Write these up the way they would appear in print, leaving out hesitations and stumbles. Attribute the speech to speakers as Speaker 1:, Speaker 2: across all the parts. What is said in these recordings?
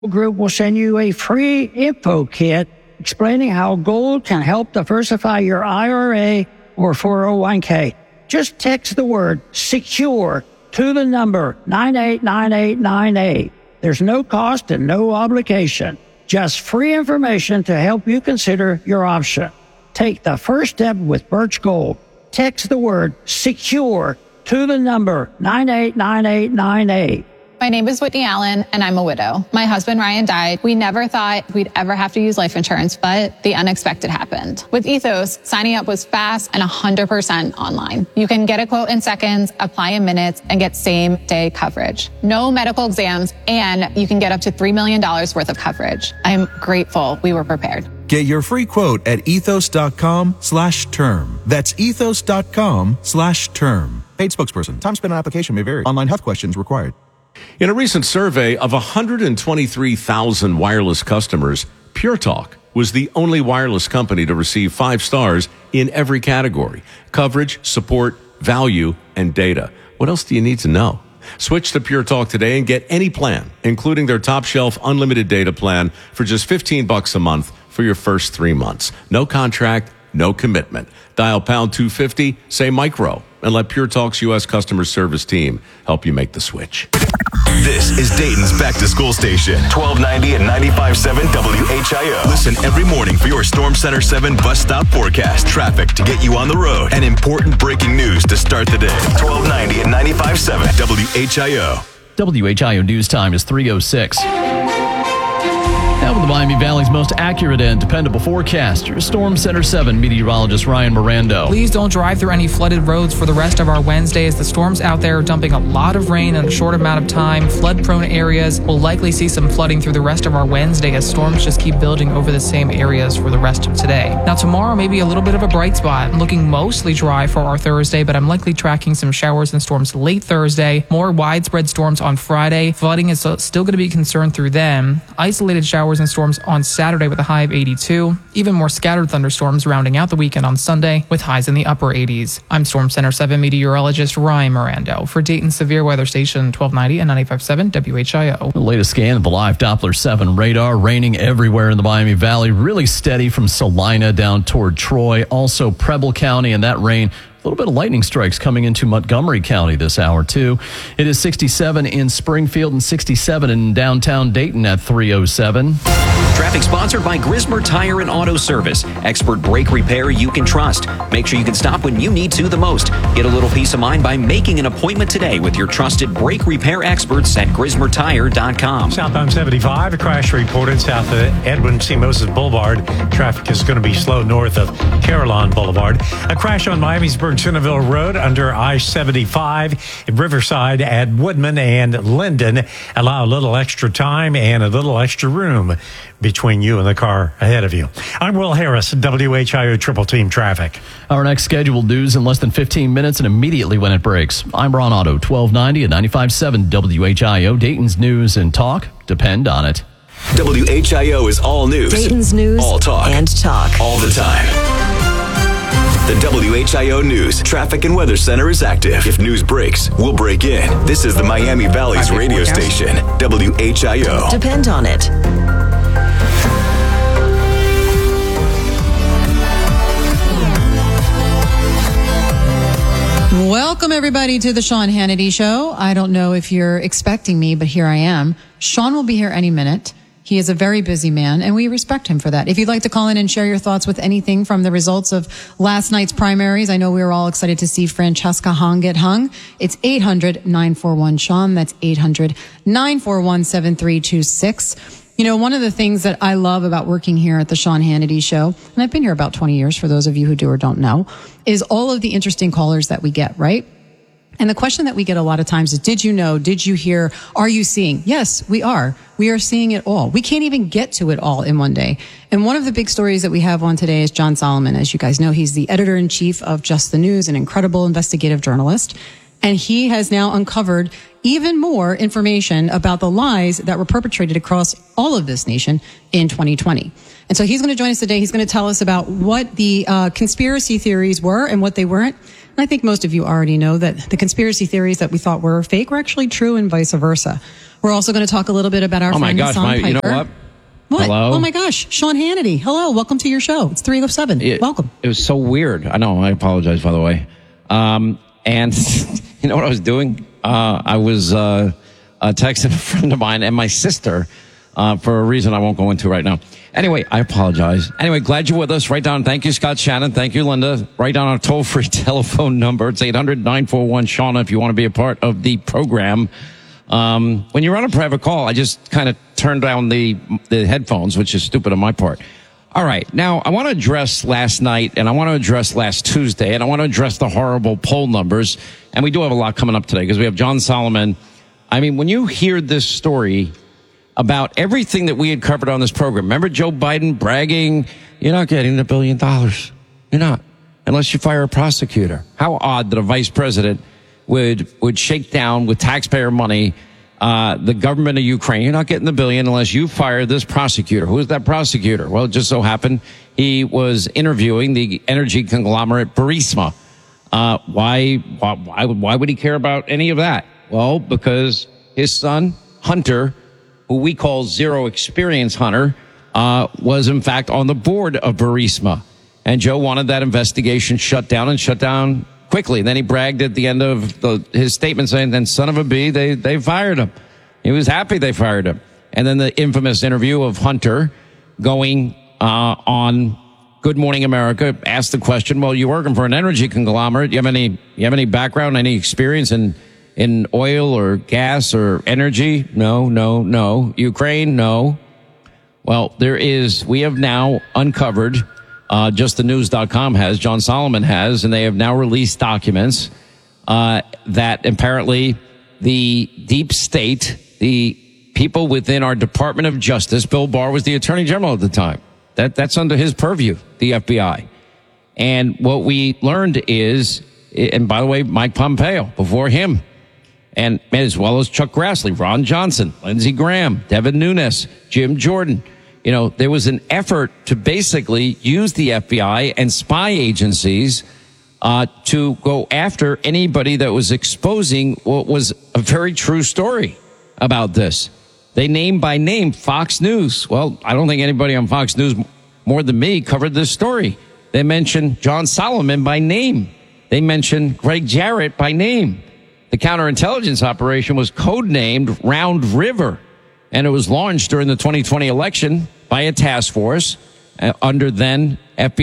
Speaker 1: Group will send you a free info kit explaining how gold can help diversify your IRA or 401k. Just text the word SECURE to the number 989898. There's no cost and no obligation. Just free information to help you consider your option. Take the first step with Birch Gold. Text the word SECURE to the number 989898.
Speaker 2: My name is Whitney Allen, and I'm a widow. My husband, Ryan, died. We never thought we'd ever have to use life insurance, but the unexpected happened. With Ethos, signing up was fast and 100% online. You can get a quote in seconds, apply in minutes, and get same-day coverage. No medical exams, and you can get up to $3 million worth of coverage. I'm grateful we were prepared.
Speaker 3: Get your free quote at ethos.com/term. That's ethos.com/term. Paid spokesperson. Time spent on application may vary. Online health questions required.
Speaker 4: In a recent survey of 123,000 wireless customers, Pure Talk was the only wireless company to receive 5 stars in every category: coverage, support, value, and data. What else do you need to know? Switch to Pure Talk today and get any plan, including their top shelf unlimited data plan for just $15 a month for your first 3 months. No contract, no commitment. Dial pound 250, say micro, and let Pure Talk's U.S. customer service team help you make the switch.
Speaker 5: This is Dayton's Back to School Station, 1290 and 95.7 WHIO. Listen every morning for your Storm Center 7 bus stop forecast, traffic to get you on the road, and important breaking news to start the day. 1290 and 95.7 WHIO.
Speaker 6: WHIO news time is 3:06. Now with the Miami Valley's most accurate and dependable forecaster, Storm Center 7 meteorologist Ryan Mirando.
Speaker 7: Please don't drive through any flooded roads for the rest of our Wednesday, as the storms out there are dumping a lot of rain in a short amount of time. Flood-prone areas will likely see some flooding through the rest of our Wednesday as storms just keep building over the same areas for the rest of today. Now tomorrow may be a little bit of a bright spot, looking mostly dry for our Thursday, but I'm likely tracking some showers and storms late Thursday. More widespread storms on Friday. Flooding is still going to be a concern through them. Isolated showers and storms on Saturday with a high of 82. Even more scattered thunderstorms rounding out the weekend on Sunday with highs in the upper 80s. I'm Storm Center 7 meteorologist Ryan Mirando for Dayton Severe Weather Station 1290 and 95.7 WHIO.
Speaker 6: The latest scan of the live Doppler 7 radar. Raining everywhere in the Miami Valley. Really steady from Salina down toward Troy. Also Preble County, and that rain, a little bit of lightning strikes coming into Montgomery County this hour, too. It is 67 in Springfield and 67 in downtown Dayton at 3:07.
Speaker 8: Traffic sponsored by Grismer Tire and Auto Service. Expert brake repair you can trust. Make sure you can stop when you need to the most. Get a little peace of mind by making an appointment today with your trusted brake repair experts at GrismerTire.com.
Speaker 9: Southbound 75, a crash reported south of Edwin C. Moses Boulevard. Traffic is going to be slow north of Carillon Boulevard. A crash on Miamisburg-Centerville Road under I-75 in Riverside at Woodman and Linden. Allow a little extra time and a little extra room between you and the car ahead of you. I'm Will Harris, WHIO Triple Team Traffic.
Speaker 6: Our next scheduled news in less than 15 minutes and immediately when it breaks. I'm Ron Otto, 1290 and 95.7 WHIO. Dayton's news and talk depend on it.
Speaker 5: WHIO is all news.
Speaker 10: Dayton's news
Speaker 5: all talk.
Speaker 10: And talk.
Speaker 5: All the time. The WHIO News Traffic and Weather Center is active. If news breaks, we'll break in. This is the Miami Valley's radio station, WHIO.
Speaker 10: Depend on it.
Speaker 11: Welcome, everybody, to the Sean Hannity Show. I don't know if you're expecting me, but here I am. Sean will be here any minute. He is a very busy man, and we respect him for that. If you'd like to call in and share your thoughts with anything from the results of last night's primaries, I know we were all excited to see Francesca Hong get hung. It's 800-941-SEAN. That's 800-941-7326. You know, one of the things that I love about working here at the Sean Hannity Show, and I've been here about 20 years for those of you who do or don't know, is all of the interesting callers that we get, right? And the question that we get a lot of times is, did you know, did you hear, are you seeing? Yes, we are. We are seeing it all. We can't even get to it all in one day. And one of the big stories that we have on today is John Solomon. As you guys know, he's the editor-in-chief of Just the News, an incredible investigative journalist. And he has now uncovered even more information about the lies that were perpetrated across all of this nation in 2020. And so he's going to join us today. He's going to tell us about what the conspiracy theories were and what they weren't. And I think most of you already know that the conspiracy theories that we thought were fake were actually true and vice versa. We're also going to talk a little bit about our friend Hassan Piker.
Speaker 10: You know what?
Speaker 11: What?
Speaker 10: Hello?
Speaker 11: Oh my gosh, Sean Hannity. Hello, welcome to your show. It's 307. Welcome.
Speaker 10: It was so weird. I know. I apologize, by the way. And you know what I was doing? I was texting a friend of mine and my sister for a reason I won't go into right now. Anyway, I apologize. Anyway, glad you're with us. Write down. Thank you, Scott Shannon. Thank you, Linda. Write down our toll-free telephone number. It's 800-941-SHAWNA if you want to be a part of the program. When you're on a private call, I just kind of turn down the headphones, which is stupid on my part. All right. Now, I want to address last night, and I want to address last Tuesday, and I want to address the horrible poll numbers. And we do have a lot coming up today because we have John Solomon. I mean, when you hear this story about everything that we had covered on this program, remember Joe Biden bragging, you're not getting the $1 billion. You're not, unless you fire a prosecutor. How odd that a vice president would shake down with taxpayer money the government of Ukraine. You're not getting the $1 billion unless you fire this prosecutor. Who is that prosecutor? Well, it just so happened he was interviewing the energy conglomerate Burisma. Why would he care about any of that? Well, because his son, Hunter, who we call Zero Experience Hunter, was in fact on the board of Burisma. And Joe wanted that investigation shut down quickly. Then he bragged at the end of his statement saying, then son of a bee, they fired him. He was happy they fired him. And then the infamous interview of Hunter going on Good Morning America, asked the question, well, you're working for an energy conglomerate. You have any background, any experience in oil or gas or energy? No. Ukraine? No. Well, we have now uncovered, justthenews.com has, John Solomon has, and they have now released documents that apparently the deep state, the people within our Department of Justice, Bill Barr was the Attorney General at the time. That's under his purview, the FBI. And what we learned is, and by the way, Mike Pompeo before him, and as well as Chuck Grassley, Ron Johnson, Lindsey Graham, Devin Nunes, Jim Jordan. You know, there was an effort to basically use the FBI and spy agencies to go after anybody that was exposing what was a very true story about this. They name by name Fox News. Well, I don't think anybody on Fox News more than me covered this story. They mentioned John Solomon by name. They mentioned Greg Jarrett by name. The counterintelligence operation was codenamed Round River, and it was launched during the 2020 election by a task force under then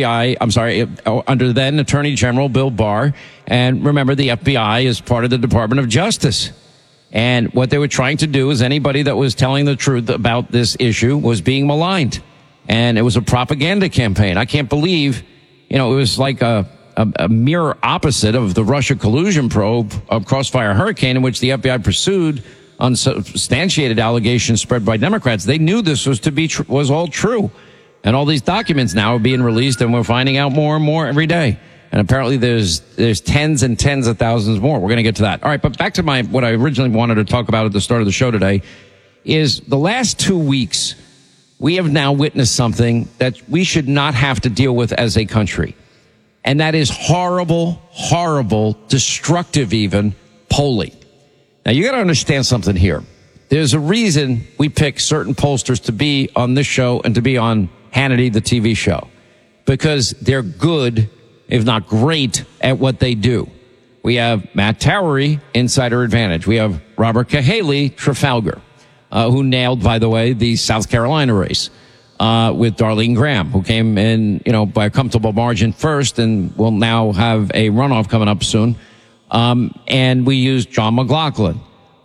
Speaker 10: Attorney General Bill Barr. And remember, the FBI is part of the Department of Justice. And what they were trying to do is anybody that was telling the truth about this issue was being maligned. And it was a propaganda campaign. I can't believe, it was like a mirror opposite of the Russia collusion probe of Crossfire Hurricane, in which the FBI pursued unsubstantiated allegations spread by Democrats. They knew this was all true. And all these documents now are being released, and we're finding out more and more every day. And apparently there's tens and tens of thousands more. We're going to get to that. All right, but back to what I originally wanted to talk about at the start of the show today is the last 2 weeks, we have now witnessed something that we should not have to deal with as a country. And that is horrible, destructive even, polling. Now, you got to understand something here. There's a reason we pick certain pollsters to be on this show and to be on Hannity, the TV show, because they're good, if not great, at what they do. We have Matt Towery, Insider Advantage. We have Robert Cahaly, Trafalgar, who nailed, by the way, the South Carolina race with Darlene Graham, who came in, by a comfortable margin first and will now have a runoff coming up soon. And we used John McLaughlin.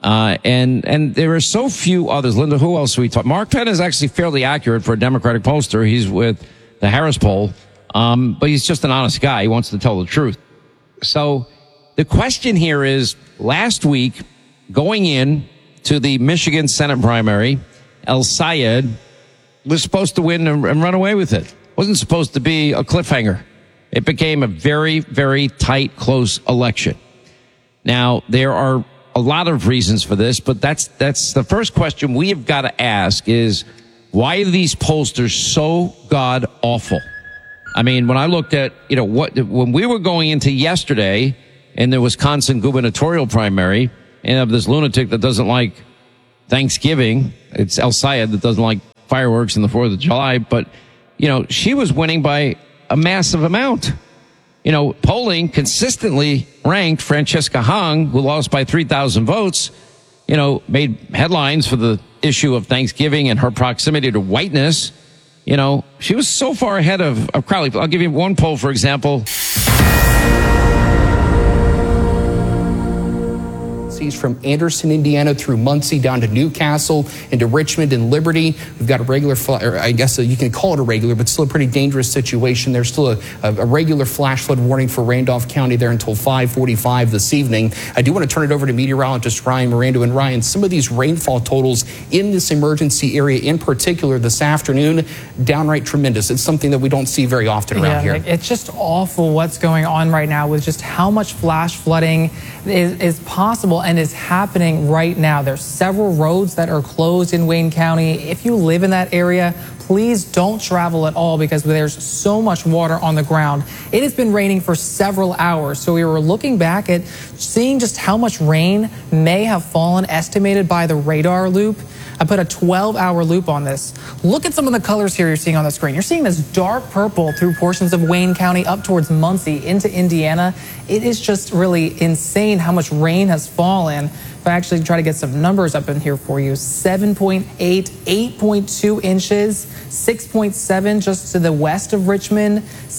Speaker 10: And there are so few others. Linda, who else we talk? Mark Penn is actually fairly accurate for a Democratic pollster. He's with the Harris poll. But he's just an honest guy. He wants to tell the truth. So the question here is, last week, going in to the Michigan Senate primary, El Sayed was supposed to win and run away with it. Wasn't supposed to be a cliffhanger. It became a very, very tight, close election. Now, there are a lot of reasons for this, but that's the first question we have got to ask is, why are these pollsters so god awful? I mean, when I looked at, when we were going into yesterday in the Wisconsin gubernatorial primary, and of this lunatic that doesn't like Thanksgiving, it's El Sayed that doesn't like fireworks and the 4th of July, but, she was winning by a massive amount. Polling consistently ranked Francesca Hong, who lost by 3,000 votes, made headlines for the issue of Thanksgiving and her proximity to whiteness. She was so far ahead of Crowley. I'll give you one poll, for example.
Speaker 12: From Anderson, Indiana, through Muncie, down to Newcastle, into Richmond and Liberty. We've got a regular, or I guess you can call it a regular, but still a pretty dangerous situation. There's still a regular flash flood warning for Randolph County there until 5:45 this evening. I do want to turn it over to meteorologist Ryan Mirando. And Ryan, some of these rainfall totals in this emergency area in particular this afternoon, downright tremendous. It's something that we don't see very often around here.
Speaker 7: It's just awful what's going on right now with just how much flash flooding is possible and is happening right now. There's several roads that are closed in Wayne County. If you live in that area, please don't travel at all because there's so much water on the ground. It has been raining for several hours, so we were looking back at seeing just how much rain may have fallen, estimated by the radar loop. I put a 12-hour loop on this. Look at some of the colors here you're seeing on the screen. You're seeing this dark purple through portions of Wayne County up towards Muncie into Indiana. It is just really insane how much rain has fallen. If I actually try to get some numbers up in here for you, 7.8, 8.2 inches, 6.7 just to the west of Richmond,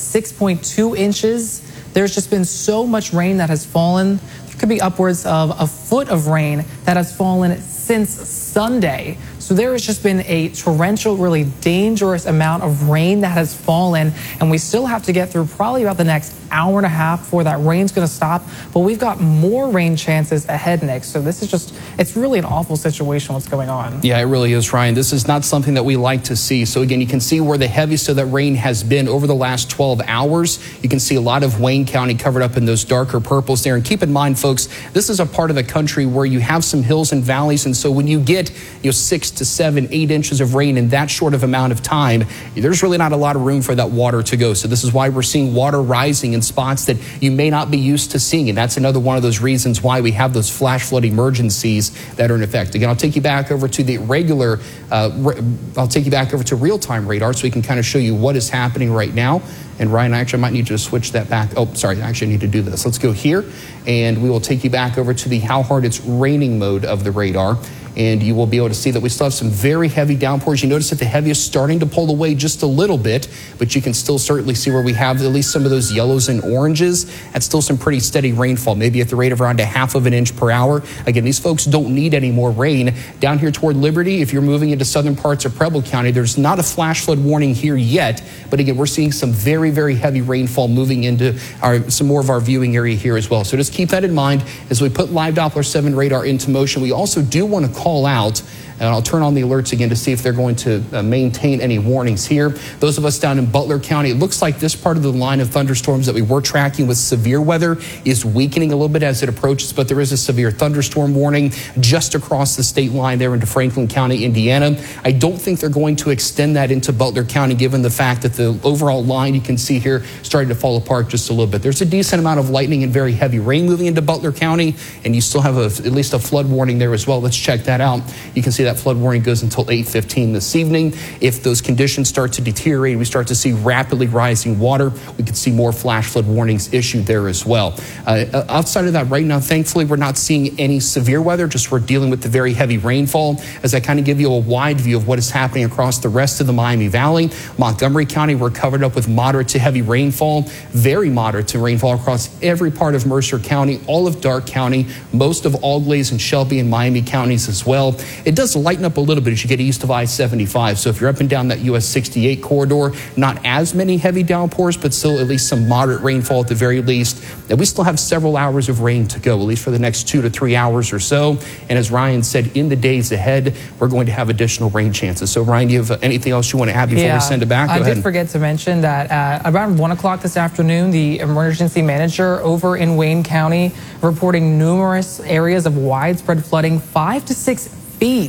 Speaker 7: 6.2 inches. There's just been so much rain that has fallen. There could be upwards of a foot of rain that has fallen since Sunday. So there has just been a torrential, really dangerous amount of rain that has fallen, and we still have to get through probably about the next hour and a half before that rain's going to stop. But we've got more rain chances ahead, Nick. So this is just, it's really an awful situation what's going on.
Speaker 12: Yeah, it really is, Ryan. This is not something that we like to see. So again, you can see where the heaviest of that rain has been over the last 12 hours. You can see a lot of Wayne County covered up in those darker purples there. And keep in mind, folks, this is a part of the country where you have some hills and valleys. And so when you get 6 to 7, 8 inches of rain in that short of amount of time, there's really not a lot of room for that water to go. So this is why we're seeing water rising in spots that you may not be used to seeing. And that's another one of those reasons why we have those flash flood emergencies that are in effect. Again, I'll take you back over to the regular, I'll take you back over to real-time radar so we can kind of show you what is happening right now. And Ryan, I might need you to switch that back. Oh, sorry, I actually need to do this. Let's go here, and we will take you back over to the how hard it's raining mode of the radar. And you will be able to see that we still have some very heavy downpours. You notice that the heaviest starting to pull away just a little bit, but you can still certainly see where we have at least some of those yellows and oranges. That's still some pretty steady rainfall, maybe at the rate of around a half of an inch per hour. Again, these folks don't need any more rain. Down here toward Liberty, if you're moving into southern parts of Preble County, there's not a flash flood warning here yet, but again, we're seeing some very, very heavy rainfall moving into some more of our viewing area here as well. So just keep that in mind as we put live Doppler 7 radar into motion. We also do want to call out, and I'll turn on the alerts again to see if they're going to maintain any warnings here. Those of us down in Butler County, it looks like this part of the line of thunderstorms that we were tracking with severe weather is weakening a little bit as it approaches, but there is a severe thunderstorm warning just across the state line there into Franklin County, Indiana. I don't think they're going to extend that into Butler County, given the fact that the overall line you can see here starting to fall apart just a little bit. There's a decent amount of lightning and very heavy rain moving into Butler County, and you still have at least a flood warning there as well. Let's check that out. You can see that flood warning goes until 8:15 this evening. If those conditions start to deteriorate, we start to see rapidly rising water, we could see more flash flood warnings issued there as well. Outside of that, right now, thankfully, we're not seeing any severe weather, just we're dealing with the very heavy rainfall. As I kind of give you a wide view of what is happening across the rest of the Miami Valley, Montgomery County, we're covered up with moderate to heavy rainfall, very moderate to rainfall across every part of Mercer County, all of Darke County, most of Auglaize and Shelby and Miami counties as well. It does lighten up a little bit as you get east of I-75. So if you're up and down that US 68 corridor, not as many heavy downpours, but still at least some moderate rainfall at the very least. And we still have several hours of rain to go, at least for the next 2 to 3 hours or so. And as Ryan said, in the days ahead, we're going to have additional rain chances. So Ryan, do you have anything else you want to add before we send it back? Go ahead.
Speaker 7: I did forget to mention that around 1 o'clock this afternoon, the emergency manager over in Wayne County reporting numerous areas of widespread flooding, 5 to 6 feet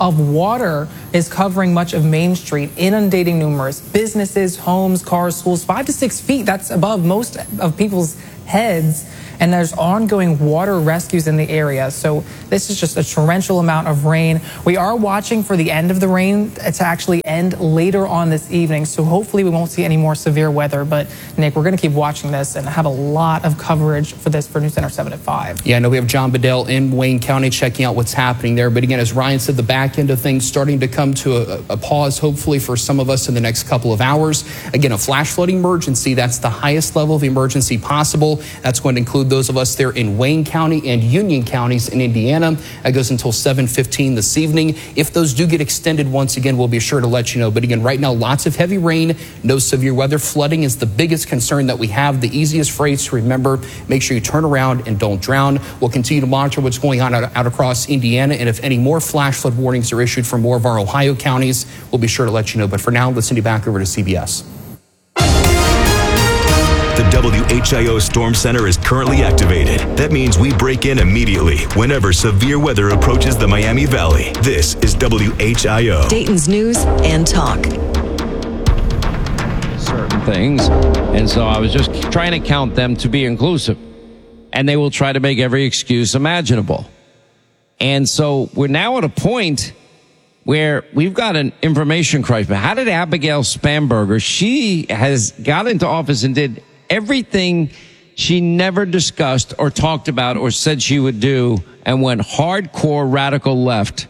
Speaker 7: of water is covering much of Main Street, inundating numerous businesses, homes, cars, schools. 5 to 6 feet, that's above most of people's heads. And there's ongoing water rescues in the area. So this is just a torrential amount of rain. We are watching for the end of the rain to actually end later on this evening. So hopefully we won't see any more severe weather. But Nick, we're going to keep watching this and have a lot of coverage for this for News Center 7 at 5.
Speaker 12: Yeah, I know we have John Bedell in Wayne County checking out what's happening there. But again, as Ryan said, the back end of things starting to come to a pause, hopefully for some of us in the next couple of hours. Again, a flash flooding emergency. That's the highest level of emergency possible. That's going to include those of us there in Wayne County and Union counties in Indiana. That goes until 7:15 this evening. If those do get extended, once again, we'll be sure to let you know. But again, right now, lots of heavy rain, no severe weather. Flooding is the biggest concern that we have. The easiest phrase to remember, make sure you turn around and don't drown. We'll continue to monitor what's going on out across Indiana. And if any more flash flood warnings are issued for more of our Ohio counties, we'll be sure to let you know. But for now, let's send you back over to CBS.
Speaker 5: The WHIO Storm Center is currently activated. That means we break in immediately whenever severe weather approaches the Miami Valley. This is WHIO.
Speaker 13: Dayton's News and Talk.
Speaker 10: Certain things. And so I was just trying to count them to be inclusive. And they will try to make every excuse imaginable. And so we're now at a point where we've got an information crisis. How did Abigail Spanberger, she has got into office and did everything she never discussed or talked about or said she would do, and went hardcore radical left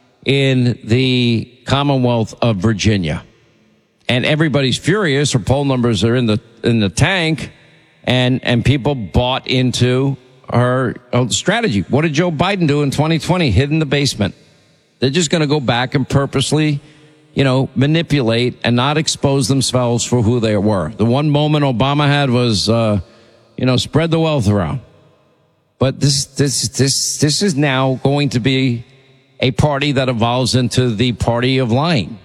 Speaker 10: in the Commonwealth of Virginia. And everybody's furious. Her poll numbers are in the tank, and people bought into her strategy. What did Joe Biden do in 2020? Hid in the basement. They're just going to go back and purposely, manipulate and not expose themselves for who they were. The one moment Obama had was, spread the wealth around. But this is now going to be a party that evolves into the party of lying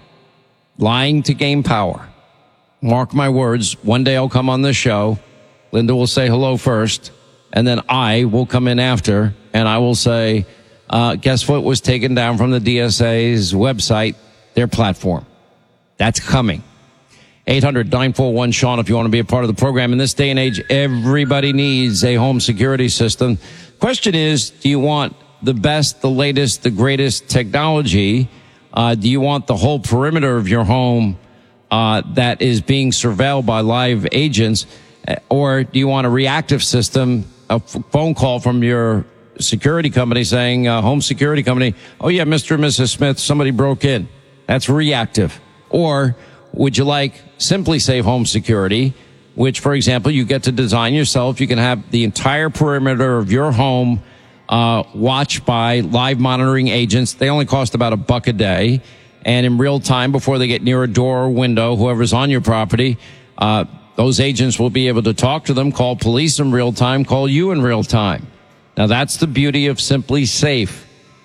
Speaker 10: to gain power. Mark my words. One day I'll come on this show. Linda will say hello first, and then I will come in after, and I will say, guess what was taken down from the DSA's website, their platform. That's coming. 800-941-SEAN if you want to be a part of the program. In this day and age, everybody needs a home security system. Question is, do you want the best, the latest, the greatest technology? Do you want the whole perimeter of your home that is being surveilled by live agents? Or do you want a reactive system, a phone call from your security company saying, home security company, oh yeah, Mr. and Mrs. Smith, somebody broke in. That's reactive. Or would you like Simply Safe Home Security, which, for example, you get to design yourself. You can have the entire perimeter of your home watched by live monitoring agents. They only cost about $1 a day. And in real time, before they get near a door or window, whoever's on your property, those agents will be able to talk to them, call police in real time, call you in real time. Now, that's the beauty of Simply Safe.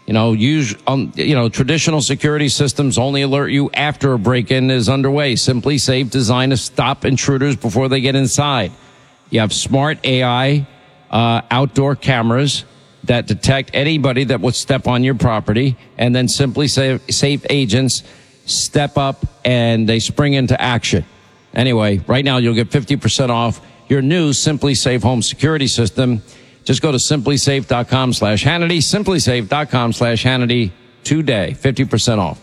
Speaker 10: Traditional security systems only alert you after a break-in is underway. Simply Safe designed to stop intruders before they get inside. You have smart AI, outdoor cameras that detect anybody that would step on your property, and then Simply Safe agents step up and they spring into action. Anyway, right now you'll get 50% off your new Simply Safe home security system. Just go to simplysafe.com/Hannity, simplysafe.com/Hannity today. 50% off.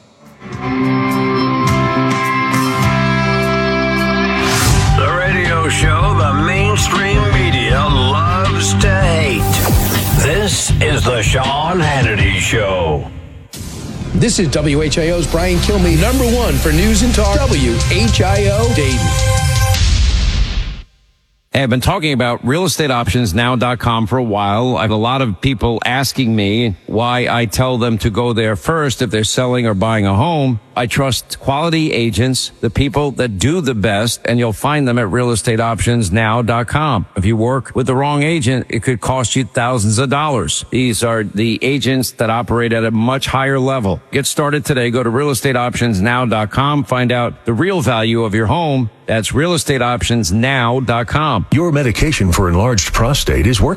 Speaker 14: The radio show the mainstream media loves to hate. This is the Sean Hannity Show.
Speaker 15: This is WHIO's Brian Kilmeade, #1 for news and talk. WHIO Dayton.
Speaker 10: Hey, I've been talking about realestateoptionsnow.com for a while. I have a lot of people asking me why I tell them to go there first if they're selling or buying a home. I trust quality agents, the people that do the best, and you'll find them at realestateoptionsnow.com. If you work with the wrong agent, it could cost you thousands of dollars. These are the agents that operate at a much higher level. Get started today. Go to realestateoptionsnow.com. Find out the real value of your home. That's realestateoptionsnow.com.
Speaker 16: Your medication for enlarged prostate is working.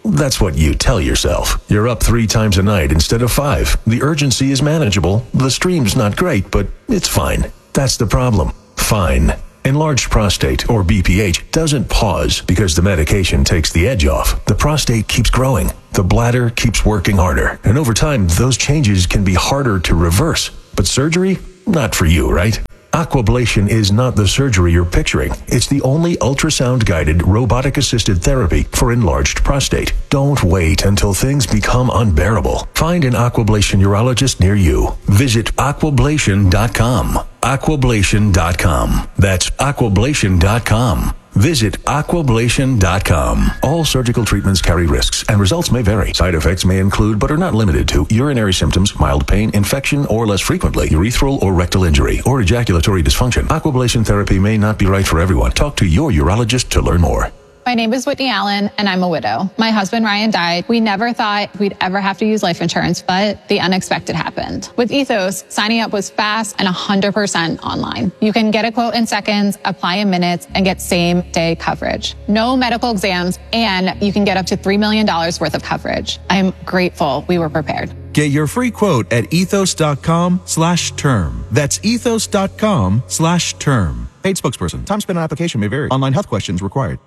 Speaker 16: That's what you tell yourself. You're up 3 times a night instead of 5. The urgency is manageable. The stream's not great, but it's fine. That's the problem. Fine. Enlarged prostate, or BPH, doesn't pause because the medication takes the edge off. The prostate keeps growing. The bladder keeps working harder. And over time, those changes can be harder to reverse. But surgery? Not for you, right? Aquablation is not the surgery you're picturing. It's the only ultrasound-guided, robotic-assisted therapy for enlarged prostate. Don't wait until things become unbearable. Find an Aquablation urologist near you. Visit aquablation.com. Aquablation.com. That's aquablation.com. Visit aquablation.com. All surgical treatments carry risks, and results may vary. Side effects may include, but are not limited to, urinary symptoms, mild pain, infection, or less frequently, urethral or rectal injury, or ejaculatory dysfunction. Aquablation therapy may not be right for everyone. Talk to your urologist to learn more.
Speaker 2: My name is Whitney Allen, and I'm a widow. My husband, Ryan, died. We never thought we'd ever have to use life insurance, but the unexpected happened. With Ethos, signing up was fast and 100% online. You can get a quote in seconds, apply in minutes, and get same-day coverage. No medical exams, and you can get up to $3 million worth of coverage. I'm grateful we were prepared.
Speaker 3: Get your free quote at ethos.com/term. That's ethos.com/term. Paid spokesperson. Time spent on application may vary. Online health questions required.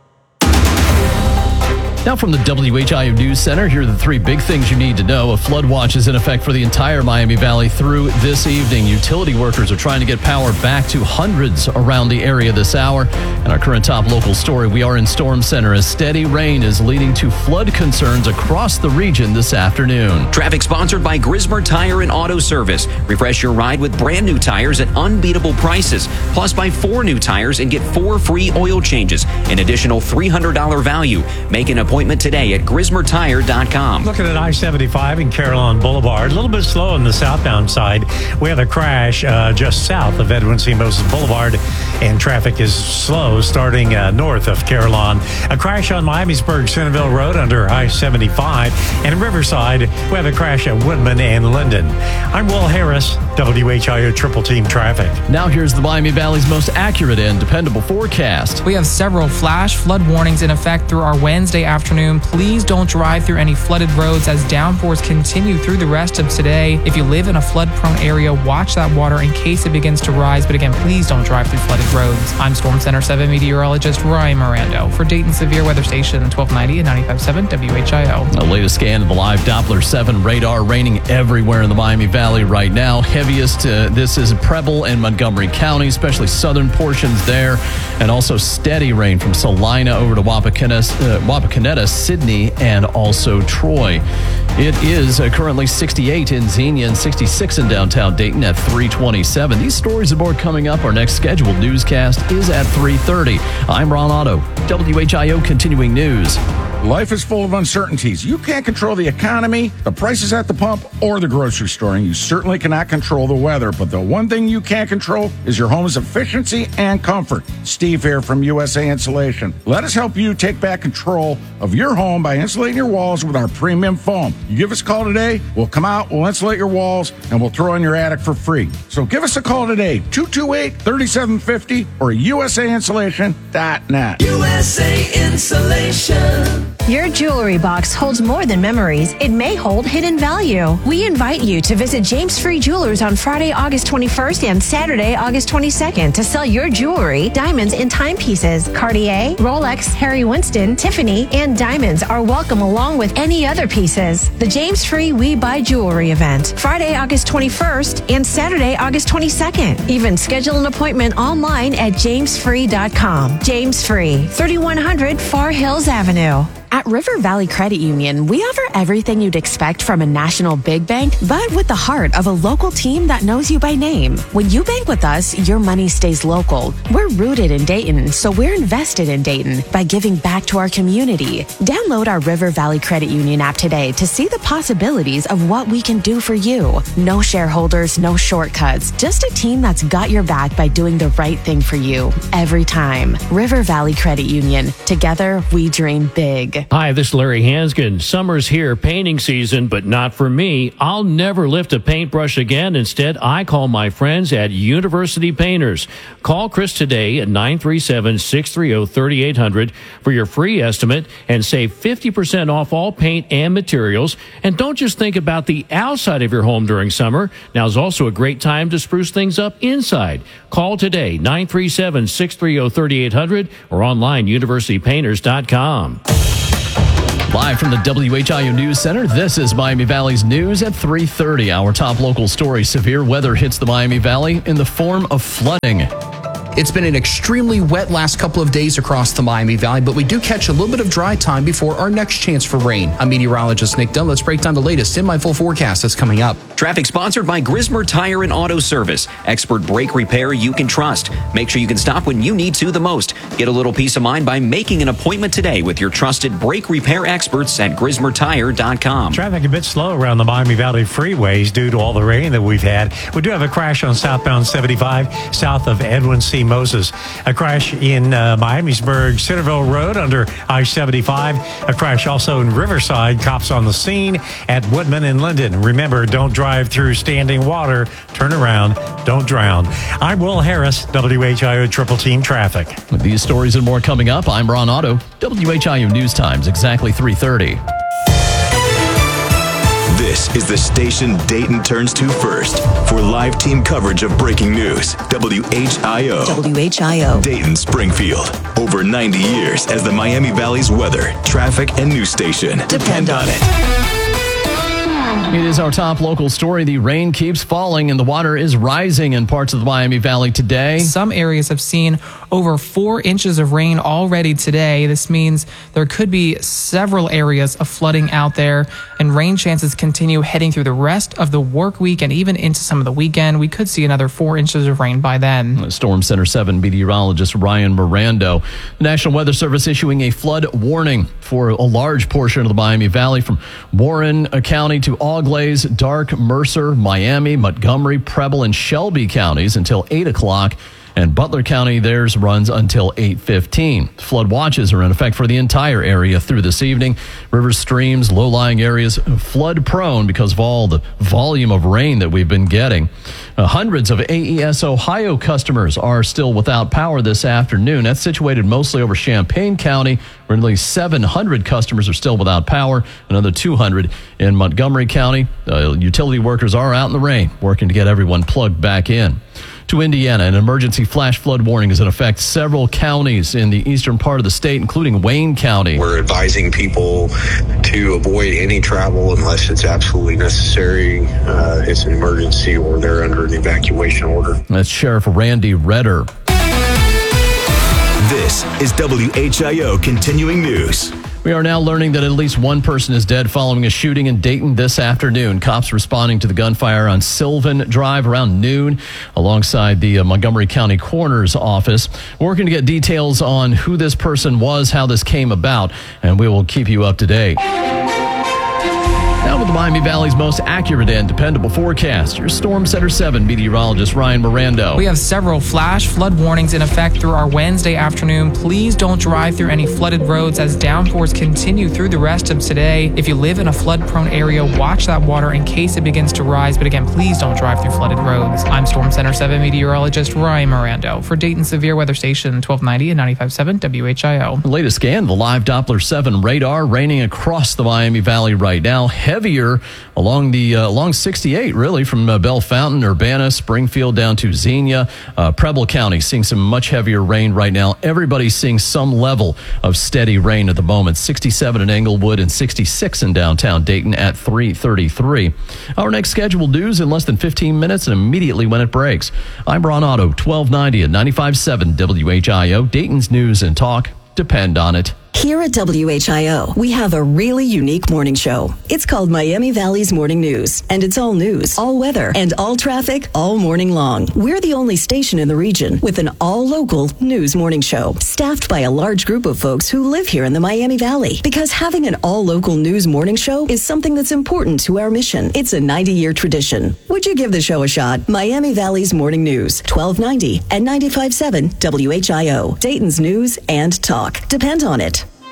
Speaker 6: Now from the WHIO News Center, here are the 3 big things you need to know. A flood watch is in effect for the entire Miami Valley through this evening. Utility workers are trying to get power back to hundreds around the area this hour. And our current top local story, we are in Storm Center as steady rain is leading to flood concerns across the region this afternoon.
Speaker 8: Traffic sponsored by Grismer Tire and Auto Service. Refresh your ride with brand new tires at unbeatable prices. Plus, buy 4 new tires and get 4 free oil changes. An additional $300 value. Make an appointment today at GrismerTire.com.
Speaker 9: Looking at I-75 and Carillon Boulevard, a little bit slow on the southbound side. We have a crash just south of Edwin C. Moses Boulevard, and traffic is slow starting north of Carillon. A crash on Miamisburg Centerville Road under I-75, and in Riverside, we have a crash at Woodman and Linden. I'm Will Harris, WHIO Triple Team Traffic.
Speaker 6: Now here's the Miami Valley's most accurate and dependable forecast.
Speaker 7: We have several flash flood warnings in effect through our Wednesday afternoon. Please don't drive through any flooded roads as downpours continue through the rest of today. If you live in a flood-prone area, watch that water in case it begins to rise. But again, please don't drive through flooded roads. I'm Storm Center 7 meteorologist Ryan Mirando for Dayton Severe Weather Station 1290 and 95.7 WHIO.
Speaker 6: The latest scan of the live Doppler 7 radar, raining everywhere in the Miami Valley right now. Heaviest, this is Preble and Montgomery County, especially southern portions there. And also steady rain from Salina over to Wapakoneta, Sydney, and also Troy. It is currently 68 in Xenia and 66 in downtown Dayton at 327. These stories and more coming up. Our next scheduled newscast is at 3:30. I'm Ron Otto, WHIO Continuing News.
Speaker 17: Life is full of uncertainties. You can't control the economy, the prices at the pump, or the grocery store, and you certainly cannot control the weather. But the one thing you can control is your home's efficiency and comfort. Steve here from USA Insulation. Let us help you take back control of your home by insulating your walls with our premium foam. You give us a call today, we'll come out, we'll insulate your walls, and we'll throw in your attic for free. So give us a call today, 228-3750 or usainsulation.net.
Speaker 18: USA Insulation.
Speaker 19: Your jewelry box holds more than memories. It may hold hidden value. We invite you to visit James Free Jewelers on Friday, August 21st and Saturday, August 22nd to sell your jewelry, diamonds, and timepieces. Cartier, Rolex, Harry Winston, Tiffany, and diamonds are welcome along with any other pieces. The James Free We Buy Jewelry event, Friday, August 21st and Saturday, August 22nd. Even schedule an appointment online at jamesfree.com. James Free, 3100 Far Hills Avenue.
Speaker 20: At River Valley Credit Union, we offer everything you'd expect from a national big bank, but with the heart of a local team that knows you by name. When you bank with us, your money stays local. We're rooted in Dayton, so we're invested in Dayton by giving back to our community. Download our River Valley Credit Union app today to see the possibilities of what we can do for you. No shareholders, no shortcuts, just a team that's got your back by doing the right thing for you every time. River Valley Credit Union. Together, we dream big.
Speaker 21: Hi, this is Larry Hanskin. Summer's here, painting season, but not for me. I'll never lift a paintbrush again. Instead, I call my friends at University Painters. Call Chris today at 937-630-3800 for your free estimate and save 50% off all paint and materials. And don't just think about the outside of your home during summer. Now is also a great time to spruce things up inside. Call today, 937-630-3800 or online, universitypainters.com.
Speaker 6: Live from the WHIO News Center, this is Miami Valley's news at 3:30. Our top local story: severe weather hits the Miami Valley in the form of flooding.
Speaker 12: It's been an extremely wet last couple of days across the Miami Valley, but we do catch a little bit of dry time before our next chance for rain. I'm meteorologist Nick Dunn. Let's break down the latest in my full forecast that's coming up.
Speaker 8: Traffic sponsored by Grismer Tire and Auto Service. Expert brake repair you can trust. Make sure you can stop when you need to the most. Get a little peace of mind by making an appointment today with your trusted brake repair experts at GrismerTire.com.
Speaker 9: Traffic a bit slow around the Miami Valley freeways due to all the rain that we've had. We do have a crash on southbound 75 south of Edwin C. Moses. A crash in Miamisburg, Centerville Road under I-75. A crash also in Riverside. Cops on the scene at Woodman and Linden. Remember, don't drive through standing water. Turn around. Don't drown. I'm Will Harris, WHIO Triple Team Traffic.
Speaker 6: With these stories and more coming up, I'm Ron Otto. WHIO News Times, exactly 3:30.
Speaker 5: This is the station Dayton turns to first for live team coverage of breaking news. WHIO.
Speaker 13: WHIO.
Speaker 5: Dayton, Springfield. Over 90 years as the Miami Valley's weather, traffic, and news station. Depend on it.
Speaker 6: It is our top local story. The rain keeps falling and the water is rising in parts of the Miami Valley today.
Speaker 7: Some areas have seen over 4 inches of rain already today. This means there could be several areas of flooding out there, and rain chances continue heading through the rest of the work week and even into some of the weekend. We could see another 4 inches of rain by then.
Speaker 6: Storm Center 7 meteorologist Ryan Mirando. The National Weather Service issuing a flood warning for a large portion of the Miami Valley from Warren County to Auglaize, Dark, Mercer, Miami, Montgomery, Preble, and Shelby counties until 8 o'clock. And Butler County, theirs runs until 8:15. Flood watches are in effect for the entire area through this evening. Rivers, streams, low-lying areas flood prone because of all the volume of rain that we've been getting. Hundreds of AES Ohio customers are still without power this afternoon. That's situated mostly over Champaign County, where nearly 700 customers are still without power. Another 200 in Montgomery County. Utility workers are out in the rain, working to get everyone plugged back in. To Indiana, an emergency flash flood warning is in effect. Several counties in the eastern part of the state, including Wayne County.
Speaker 22: We're advising people to avoid any travel unless it's absolutely necessary. It's an emergency or they're under an evacuation order.
Speaker 6: That's Sheriff Randy Redder.
Speaker 5: This is WHIO Continuing News.
Speaker 6: We are now learning that at least one person is dead following a shooting in Dayton this afternoon. Cops responding to the gunfire on Sylvan Drive around noon alongside the Montgomery County Coroner's Office. We're working to get details on who this person was, how this came about, and we will keep you up to date. Now with the Miami Valley's most accurate and dependable forecast, your Storm Center 7 meteorologist Ryan Mirando.
Speaker 7: We have several flash flood warnings in effect through our Wednesday afternoon. Please don't drive through any flooded roads as downpours continue through the rest of today. If you live in a flood-prone area, watch that water in case it begins to rise. But again, please don't drive through flooded roads. I'm Storm Center 7 meteorologist Ryan Mirando for Dayton Severe Weather Station 1290 and 95.7 WHIO.
Speaker 6: The latest scan, the live Doppler 7 radar raining across the Miami Valley right now. Heavier along 68, really, from Bell Fountain, Urbana, Springfield down to Xenia. Preble County seeing some much heavier rain right now. Everybody's seeing some level of steady rain at the moment. 67 in Englewood and 66 in downtown Dayton at 3:33. Our next scheduled news in less than 15 minutes and immediately when it breaks. I'm Ron Otto, 1290 and 95.7 WHIO. Dayton's News and Talk. Depend on it.
Speaker 13: Here at WHIO, we have a really unique morning show. It's called Miami Valley's Morning News, and it's all news, all weather, and all traffic all morning long. We're the only station in the region with an all-local news morning show, staffed by a large group of folks who live here in the Miami Valley. Because having an all-local news morning show is something that's important to our mission. It's a 90-year tradition. Would you give the show a shot? Miami Valley's Morning News, 1290 and 95.7 WHIO. Dayton's News and Talk. Depend on it.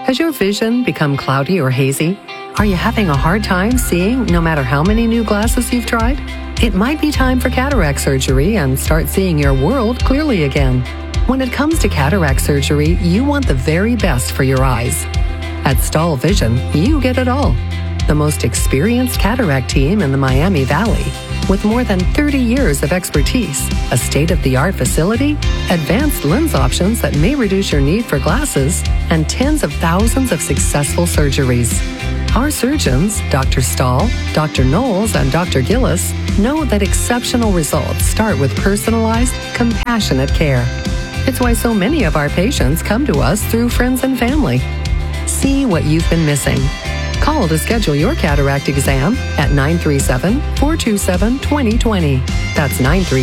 Speaker 1: Has your vision become cloudy or hazy? Are you having a hard time seeing no matter how many new glasses you've tried? It might be time for cataract surgery and start seeing your world clearly again. When it comes to cataract surgery, you want the very best for your eyes. At Stahl Vision, you get it all. The most experienced cataract team in the Miami Valley, with more than 30 years of expertise, a state-of-the-art facility, advanced lens options that may reduce your need for glasses, and tens of thousands of successful surgeries. Our surgeons, Dr. Stahl, Dr. Knowles, and Dr. Gillis, know that exceptional results start with personalized, compassionate care. It's why so many of our patients come to us through friends and family. See what you've been missing. Call to schedule your cataract exam at 937-427-2020. That's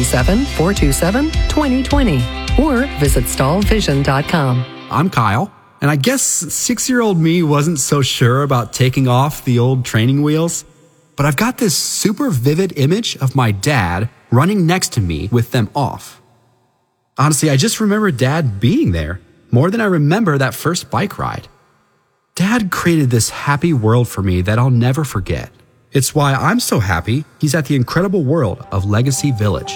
Speaker 1: 937-427-2020. Or visit stahlvision.com.
Speaker 4: I'm Kyle, and I guess 6-year-old me wasn't so sure about taking off the old training wheels, but I've got this super vivid image of my dad running next to me with them off. Honestly, I just remember Dad being there more than I remember that first bike ride. Dad created this happy world for me that I'll never forget. It's why I'm so happy he's at the incredible world of Legacy Village.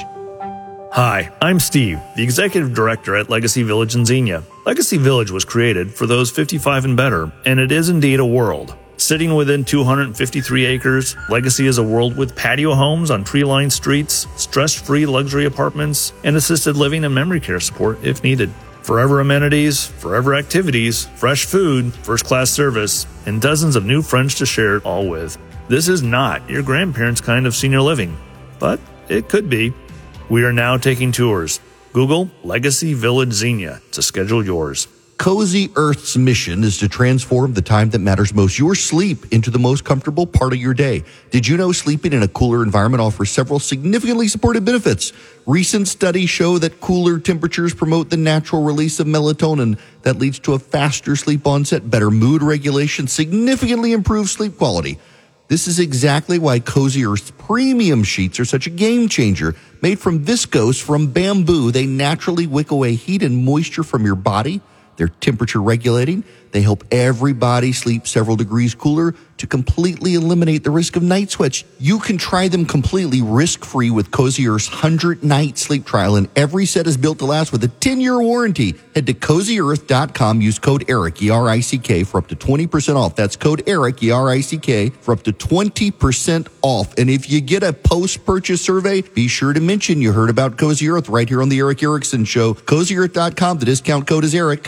Speaker 23: Hi, I'm Steve, the Executive Director at Legacy Village in Xenia. Legacy Village was created for those 55 and better, and it is indeed a world. Sitting within 253 acres, Legacy is a world with patio homes on tree-lined streets, stress-free luxury apartments, and assisted living and memory care support if needed. Forever amenities, forever activities, fresh food, first-class service, and dozens of new friends to share it all with. This is not your grandparents' kind of senior living, but it could be. We are now taking tours. Google Legacy Village Xenia to schedule yours.
Speaker 24: Cozy Earth's mission is to transform the time that matters most, your sleep, into the most comfortable part of your day. Did you know sleeping in a cooler environment offers several significantly supportive benefits? Recent studies show that cooler temperatures promote the natural release of melatonin that leads to a faster sleep onset, better mood regulation, significantly improved sleep quality. This is exactly why Cozy Earth's premium sheets are such a game changer. Made from viscose from bamboo, they naturally wick away heat and moisture from your body. They're temperature regulating. They help everybody sleep several degrees cooler to completely eliminate the risk of night sweats. You can try them completely risk-free with Cozy Earth's 100-night sleep trial, and every set is built to last with a 10-year warranty. Head to CozyEarth.com. Use code ERIC, E-R-I-C-K, for up to 20% off. That's code ERIC, E-R-I-C-K, for up to 20% off. And if you get a post-purchase survey, be sure to mention you heard about Cozy Earth right here on the Eric Erickson Show. CozyEarth.com. The discount code is ERIC.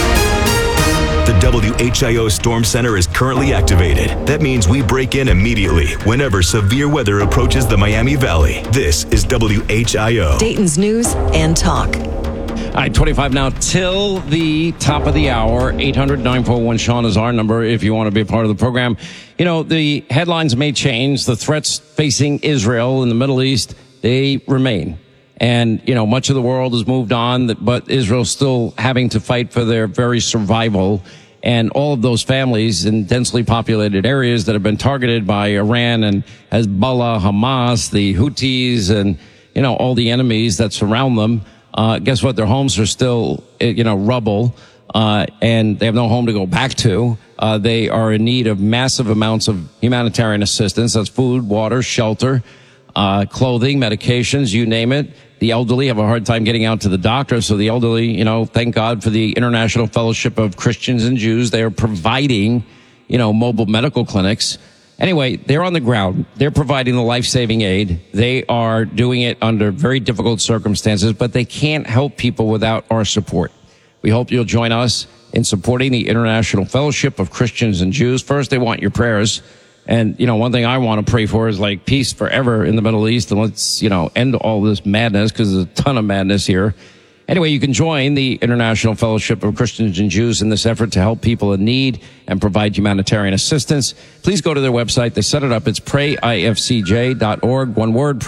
Speaker 5: The WHIO Storm Center is currently activated. That means we break in immediately whenever severe weather approaches the Miami Valley. This is WHIO.
Speaker 13: Dayton's News and Talk.
Speaker 10: All right, 25 now till the top of the hour. 800-941-SEAN is our number if you want to be a part of the program. You know, the headlines may change. The threats facing Israel in the Middle East, they remain. And, you know, much of the world has moved on, but Israel's still having to fight for their very survival. And all of those families in densely populated areas that have been targeted by Iran and Hezbollah, Hamas, the Houthis, and, you know, all the enemies that surround them, guess what? Their homes are still, rubble, and they have no home to go back to. They are in need of massive amounts of humanitarian assistance. That's food, water, shelter, clothing, medications, you name it. The elderly have a hard time getting out to the doctor. So the elderly, thank God for the International Fellowship of Christians and Jews. They are providing, mobile medical clinics. Anyway, they're on the ground. They're providing the life-saving aid. They are doing it under very difficult circumstances, but they can't help people without our support. We hope you'll join us in supporting the International Fellowship of Christians and Jews. First, they want your prayers. And, one thing I want to pray for is like peace forever in the Middle East. And let's, end all this madness, because there's a ton of madness here. Anyway, you can join the International Fellowship of Christians and Jews in this effort to help people in need and provide humanitarian assistance. Please go to their website. They set it up. It's prayifcj.org. One word,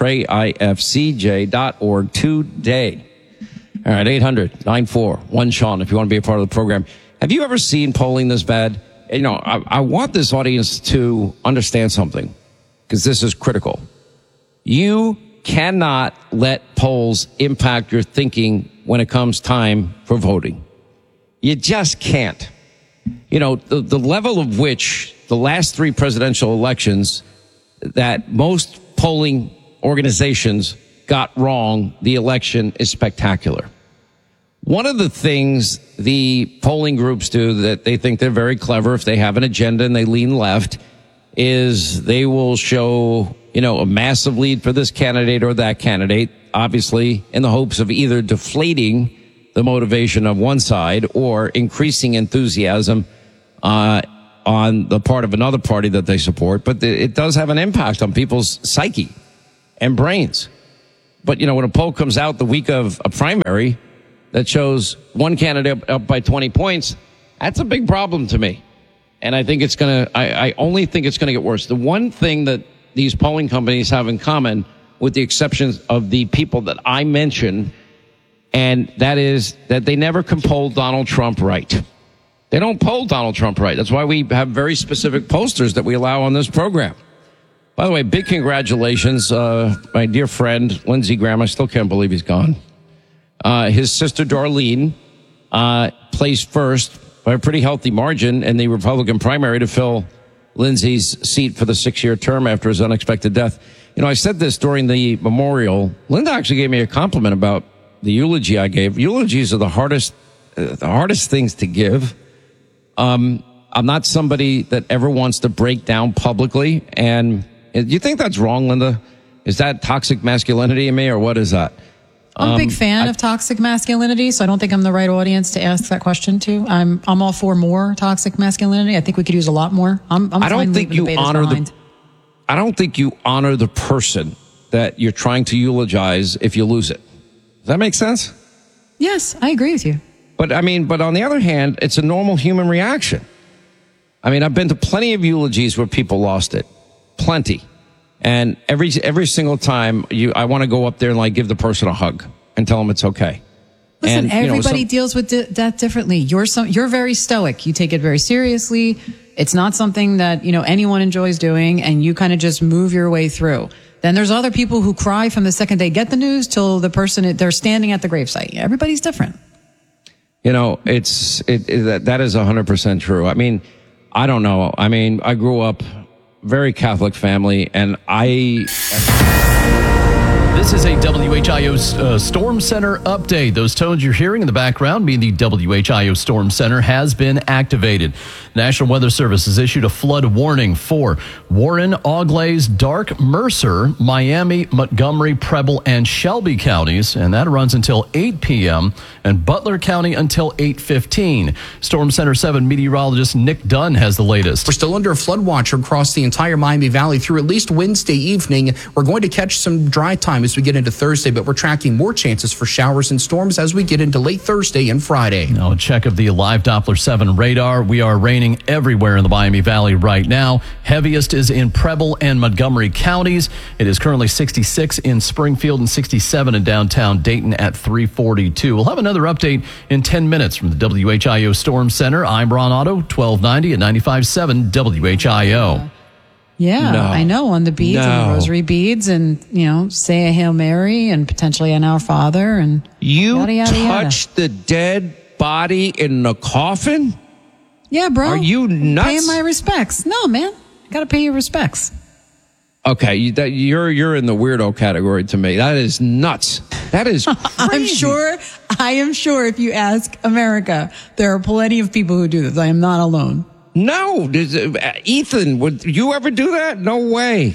Speaker 10: prayifcj.org today. All right, 800-941-SEAN if you want to be a part of the program. Have you ever seen polling this bad? I want this audience to understand something, because this is critical. You cannot let polls impact your thinking when it comes time for voting. You just can't. the level of which the last three presidential elections that most polling organizations got wrong, the election is spectacular. One of the things the polling groups do that they think they're very clever, if they have an agenda and they lean left, is they will show, a massive lead for this candidate or that candidate, obviously in the hopes of either deflating the motivation of one side or increasing enthusiasm on the part of another party that they support. But it does have an impact on people's psyche and brains. But, when a poll comes out the week of a primary that shows one candidate up by 20 points, that's a big problem to me. And I think I only think it's going to get worse. The one thing that these polling companies have in common, with the exceptions of the people that I mentioned, and that is that they never can poll Donald Trump right. They don't poll Donald Trump right. That's why we have very specific posters that we allow on this program. By the way, big congratulations, my dear friend, Lindsey Graham. I still can't believe he's gone. His sister, Darlene, placed first by a pretty healthy margin in the Republican primary to fill Lindsey's seat for the 6-year term after his unexpected death. I said this during the memorial. Linda actually gave me a compliment about the eulogy I gave. Eulogies are the hardest things to give. I'm not somebody that ever wants to break down publicly. And do you think that's wrong, Linda? Is that toxic masculinity in me, or what is that?
Speaker 11: I'm a big fan of toxic masculinity, so I don't think I'm the right audience to ask that question to. I'm all for more toxic masculinity. I think we could use a lot more. I don't think you honor the person that you're trying to eulogize if you lose it. Does that make sense? Yes, I agree with you.
Speaker 10: But on the other hand, it's a normal human reaction. I've been to plenty of eulogies where people lost it. Plenty. And every single time I want to go up there and give the person a hug and tell them it's okay.
Speaker 11: Listen, everybody deals with death differently. You're very stoic. You take it very seriously. It's not something that, anyone enjoys doing, and you kind of just move your way through. Then there's other people who cry from the second they get the news till they're standing at the gravesite. Everybody's different.
Speaker 10: That is 100% true. I don't know. I grew up very Catholic family, and
Speaker 6: This is a WHIO Storm Center update. Those tones you're hearing in the background mean the WHIO Storm Center has been activated. National Weather Service has issued a flood warning for Warren, Auglaize, Dark, Mercer, Miami, Montgomery, Preble, and Shelby counties, and that runs until 8 p.m., and Butler County until 8:15. Storm Center 7 meteorologist Nick Dunn has the latest.
Speaker 12: We're still under a flood watch across the entire Miami Valley through at least Wednesday evening. We're going to catch some dry time as we get into Thursday, but we're tracking more chances for showers and storms as we get into late Thursday and Friday.
Speaker 6: Now, a check of the live Doppler 7 radar. We are raining everywhere in the Miami Valley right now. Heaviest is in Preble and Montgomery counties. It is currently 66 in Springfield and 67 in downtown Dayton at 342. We'll have another update in 10 minutes from the WHIO Storm Center. I'm Ron Otto, 1290 at 95.7 WHIO.
Speaker 11: Yeah, no. I know, on the beads and the rosary beads, and, say a Hail Mary and potentially an Our Father, and yada, yada,
Speaker 10: touch the dead body in the coffin?
Speaker 11: Yeah, bro.
Speaker 10: Are you nuts?
Speaker 11: Paying my respects. No, man. Got to pay your respects.
Speaker 10: Okay, you're in the weirdo category to me. That is nuts. That is crazy.
Speaker 11: I am sure if you ask America, there are plenty of people who do this. I am not alone.
Speaker 10: No, Ethan, would you ever do that? No way.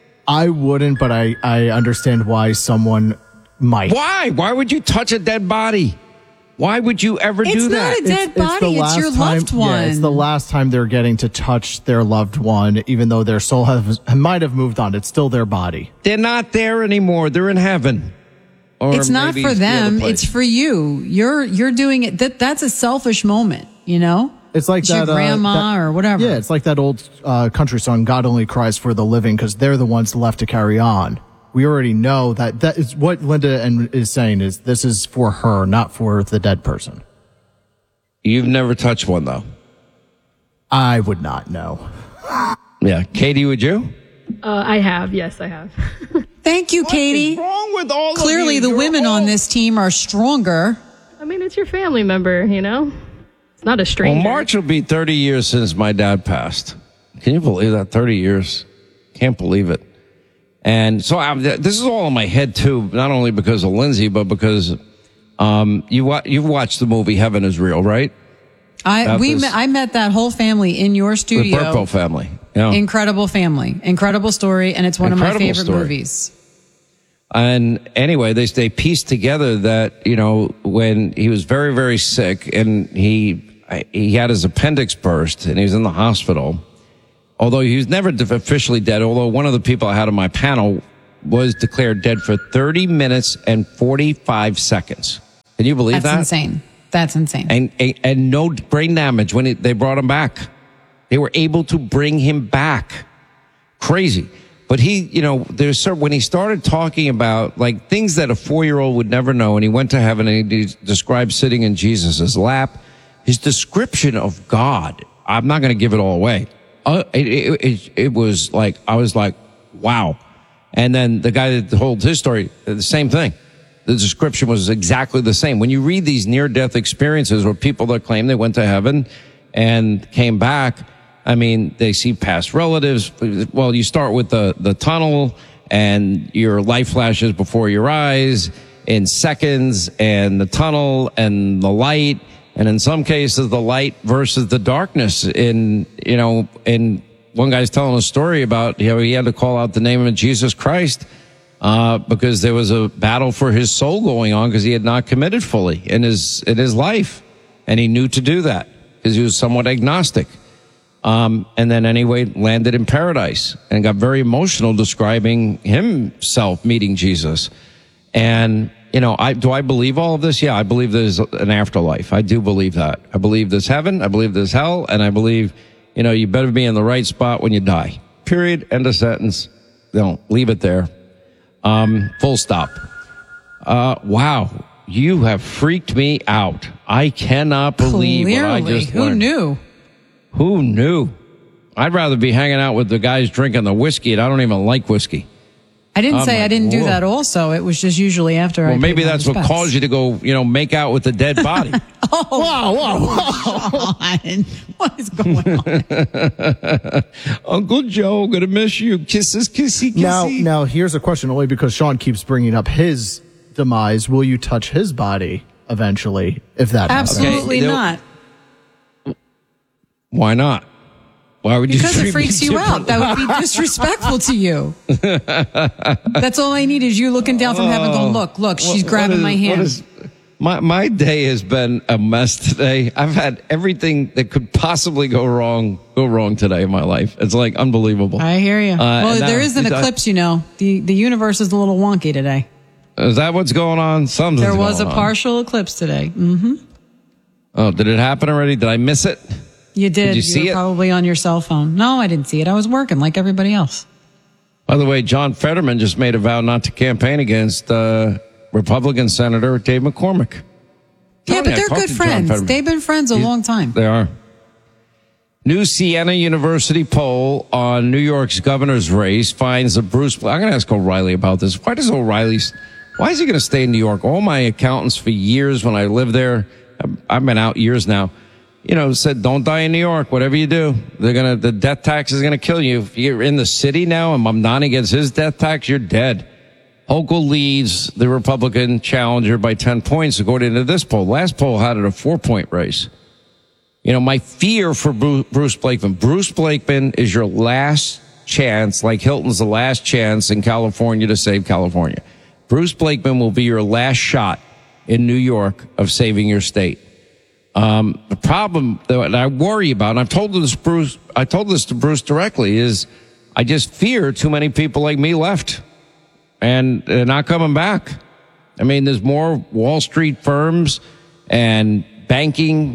Speaker 14: I wouldn't, but I understand why someone might.
Speaker 10: Why? Why would you touch a dead body? Why would you ever do that?
Speaker 11: It's not a dead body. It's your loved one.
Speaker 14: Yeah, it's the last time they're getting to touch their loved one, even though their soul might have moved on. It's still their body.
Speaker 10: They're not there anymore. They're in heaven. Or
Speaker 11: it's not for them. It's for you. You're doing it. That's a selfish moment,
Speaker 14: It's like
Speaker 11: your grandma or whatever.
Speaker 14: Yeah, it's like that old country song, God Only Cries for the Living, because they're the ones left to carry on. We already know that is what Linda is saying, is this is for her, not for the dead person.
Speaker 10: You've never touched one, though?
Speaker 14: I would not know.
Speaker 10: Yeah. Katie, would you?
Speaker 15: I have. Yes, I have.
Speaker 11: Thank you, Katie.
Speaker 10: What's wrong with all
Speaker 11: Clearly,
Speaker 10: of you?
Speaker 11: the women on this team are stronger.
Speaker 15: I mean, it's your family member, It's not a stranger.
Speaker 10: Well, March will be 30 years since my dad passed. Can you believe that? 30 years. Can't believe it. And so this is all in my head, too, not only because of Lindsay, but because you've watched the movie Heaven is Real, right?
Speaker 11: I met that whole family in your studio.
Speaker 10: The Burpo family. Yeah.
Speaker 11: Incredible family. Incredible story, and it's one of my favorite movies.
Speaker 10: And anyway, they pieced together that, when he was very, very sick and he had his appendix burst and he was in the hospital, although he was never officially dead, although one of the people I had on my panel was declared dead for 30 minutes and 45 seconds. Can you believe that?
Speaker 11: That's insane. That's insane.
Speaker 10: And no brain damage when they brought him back. They were able to bring him back. Crazy. But when he started talking about like things that a 4-year-old would never know, and he went to heaven and he described sitting in Jesus' lap, his description of God, I'm not going to give it all away. It was like, I was like, wow. And then the guy that holds his story, the same thing. The description was exactly the same. When you read these near-death experiences where people that claim they went to heaven and came back, I mean, they see past relatives. Well, you start with the tunnel and your life flashes before your eyes in seconds, and the tunnel and the light. And in some cases, the light versus the darkness and one guy's telling a story about, he had to call out the name of Jesus Christ, because there was a battle for his soul going on because he had not committed fully in his life. And he knew to do that because he was somewhat agnostic. And then anyway, landed in paradise and got very emotional describing himself meeting Jesus. And, do I believe all of this? Yeah, I believe there's an afterlife. I do believe that. I believe there's heaven. I believe there's hell. And I believe, you better be in the right spot when you die. Period. End of sentence. Leave it there. Full stop. Wow. You have freaked me out. I cannot believe what I just learned. Who knew? I'd rather be hanging out with the guys drinking the whiskey, and I don't even like whiskey.
Speaker 11: I didn't say I didn't do that also. It was just usually after
Speaker 10: Well, maybe that's what caused you to go, make out with the dead body.
Speaker 11: Whoa. What is going on?
Speaker 10: Uncle Joe, gonna miss you. Kisses, kissy, kissy.
Speaker 14: Now, here's a question only because Sean keeps bringing up his demise. Will you touch his body eventually if that happens?
Speaker 11: Absolutely not.
Speaker 10: Why not? Why would you?
Speaker 11: Because it freaks you out. That would be disrespectful to you. That's all I need is you looking down from heaven going, look, she's grabbing my hand.
Speaker 10: My day has been a mess today. I've had everything that could possibly go wrong today in my life. It's like unbelievable.
Speaker 11: I hear you. Well, there is an eclipse, The universe is a little wonky today.
Speaker 10: Is that what's going on?
Speaker 11: There was a partial eclipse today. Mm-hmm.
Speaker 10: Oh, did it happen already? Did I miss it?
Speaker 11: You did.
Speaker 10: Did you see it?
Speaker 11: Probably on your cell phone. No, I didn't see it. I was working like everybody else.
Speaker 10: By the way, John Fetterman just made a vow not to campaign against Republican Senator Dave McCormick.
Speaker 11: Yeah, but they're good friends. They've been friends a long time.
Speaker 10: They are. New Siena University poll on New York's governor's race finds that I'm going to ask O'Reilly about this. Why is he going to stay in New York? All my accountants for years when I lived there, I've been out years now, said, don't die in New York, whatever you do. The death tax is going to kill you. If you're in the city now and Mamdani gets his death tax, you're dead. Hochul leads the Republican challenger by 10 points according to this poll. Last poll had it a 4-point race. My fear for Bruce Blakeman. Bruce Blakeman is your last chance, like Hilton's the last chance in California to save California. Bruce Blakeman will be your last shot in New York of saving your state. The problem that I worry about, and I told this to Bruce directly, is I just fear too many people like me left and they're not coming back. I mean, there's more Wall Street firms and banking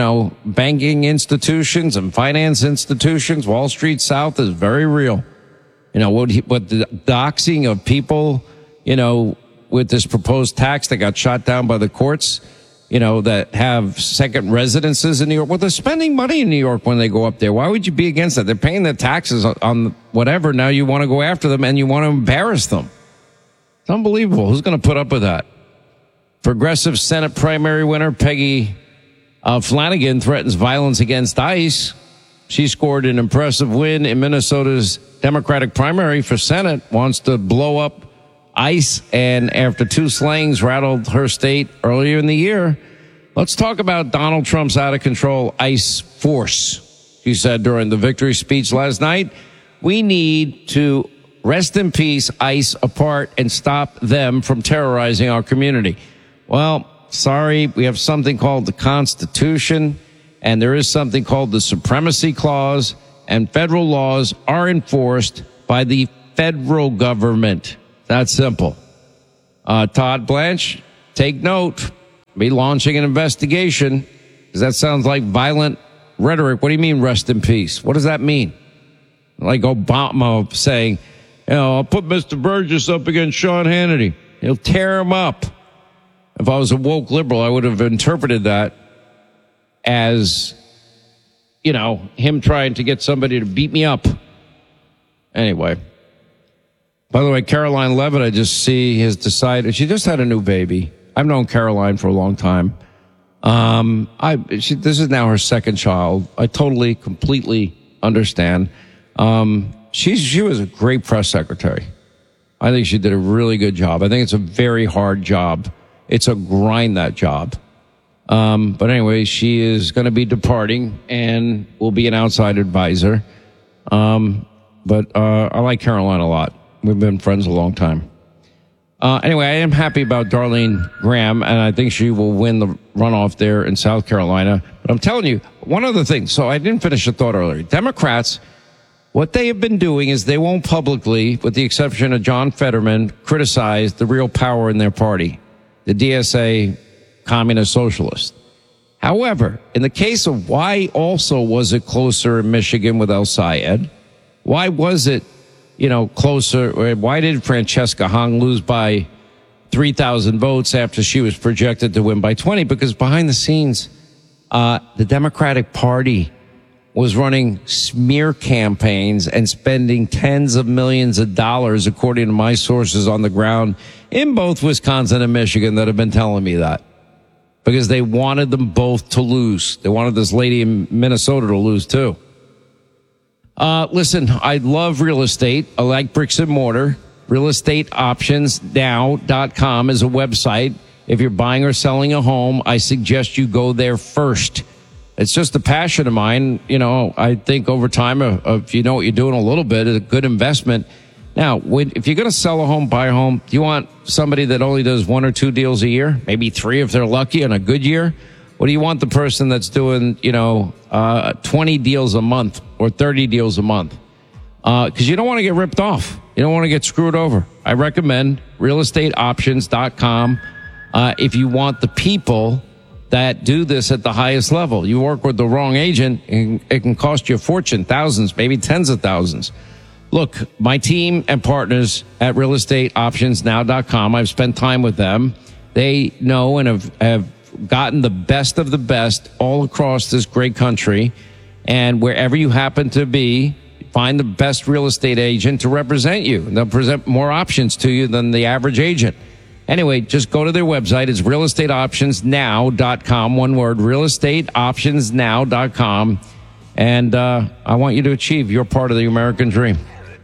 Speaker 10: institutions and finance institutions. Wall Street South is very real. What the doxing of people, with this proposed tax that got shot down by the courts, that have second residences in New York. Well, they're spending money in New York when they go up there. Why would you be against that? They're paying their taxes on whatever. Now you want to go after them and you want to embarrass them. It's unbelievable. Who's going to put up with that? Progressive Senate primary winner Peggy Flanagan threatens violence against ICE. She scored an impressive win in Minnesota's Democratic primary for Senate, wants to blow up ICE, and after 2 slayings rattled her state earlier in the year. Let's talk about Donald Trump's out-of-control ICE force. She said during the victory speech last night, we need to rest in peace ICE apart and stop them from terrorizing our community. Well, sorry, we have something called the Constitution, and there is something called the Supremacy Clause, and federal laws are enforced by the federal government. That's simple. Todd Blanche, take note. Be launching an investigation, because that sounds like violent rhetoric. What do you mean, rest in peace? What does that mean? Like Obama saying, I'll put Mr. Burgess up against Sean Hannity. He'll tear him up. If I was a woke liberal, I would have interpreted that as, him trying to get somebody to beat me up. Anyway. By the way, Caroline Levitt, I just see, has decided, she just had a new baby. I've known Caroline for a long time. This is now her second child. I totally, completely understand. She was a great press secretary. I think she did a really good job. I think it's a very hard job. It's a grind, that job. But anyway, she is going to be departing and will be an outside advisor. But I like Caroline a lot. We've been friends a long time. Anyway, I am happy about Darlene Graham, and I think she will win the runoff there in South Carolina. But I'm telling you, one other thing. So I didn't finish the thought earlier. Democrats, what they have been doing is they won't publicly, with the exception of John Fetterman, criticize the real power in their party, the DSA Communist Socialist. However, in the case of why also was it closer in Michigan with El Sayed, why was it closer? Why did Francesca Hong lose by 3,000 votes after she was projected to win by 20? Because behind the scenes, the Democratic Party was running smear campaigns and spending tens of millions of dollars, according to my sources on the ground in both Wisconsin and Michigan that have been telling me that. Because they wanted them both to lose. They wanted this lady in Minnesota to lose too. Listen, I love real estate. I like bricks and mortar. RealestateOptionsNow.com is a website. If you're buying or selling a home, I suggest you go there first. It's just a passion of mine. I think over time, if you know what you're doing a little bit, it's a good investment. Now, if you're going to sell a home, buy a home, do you want somebody that only does 1 or 2 deals a year? Maybe 3 if they're lucky on a good year? Or do you want the person that's doing, 20 deals a month or 30 deals a month? Because you don't want to get ripped off. You don't want to get screwed over. I recommend realestateoptions.com if you want the people that do this at the highest level. You work with the wrong agent, and it can cost you a fortune, thousands, maybe tens of thousands. Look, my team and partners at realestateoptionsnow.com, I've spent time with them. They know and have gotten the best of the best all across this great country. And wherever you happen to be, find the best real estate agent to represent you. They'll present more options to you than the average agent. Anyway, just go to their website. It's realestateoptionsnow.com. One word, realestateoptionsnow.com. And I want you to achieve your part of the American dream.